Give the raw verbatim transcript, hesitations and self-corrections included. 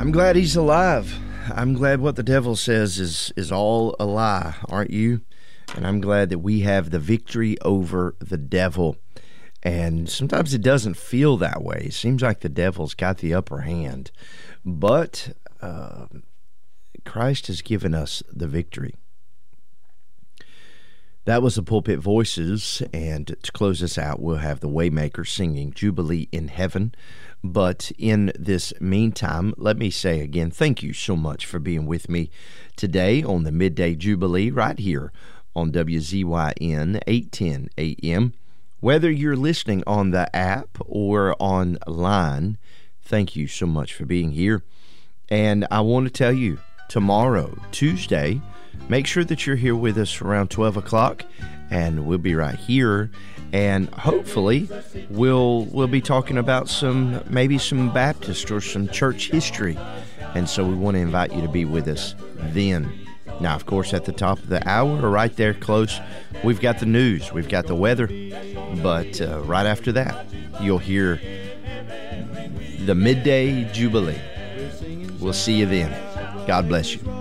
I'm glad he's alive. I'm glad what the devil says is, is all a lie, aren't you? And I'm glad that we have the victory over the devil. And sometimes it doesn't feel that way. It seems like the devil's got the upper hand. But uh, Christ has given us the victory. That was the Pulpit Voices, and to close us out, we'll have the Waymaker singing Jubilee in Heaven. But in this meantime, let me say again, thank you so much for being with me today on the Midday Jubilee right here on W Z Y N eight ten A M. Whether you're listening on the app or online, thank you so much for being here. And I want to tell you, tomorrow, Tuesday, make sure that you're here with us around twelve o'clock, and we'll be right here. And hopefully, we'll we'll be talking about some maybe some Baptist or some church history. And so we want to invite you to be with us then. Now, of course, at the top of the hour, or right there close, we've got the news, we've got the weather. But uh, right after that, you'll hear the Midday Jubilee. We'll see you then. God bless you.